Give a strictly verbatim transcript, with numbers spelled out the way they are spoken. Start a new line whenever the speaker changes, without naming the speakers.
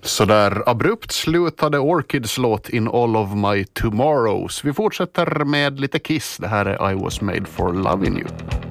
Så där abrupt slutade Orchids låt In All of My Tomorrows. Vi fortsätter med lite Kiss. Det här är I Was Made For Loving You.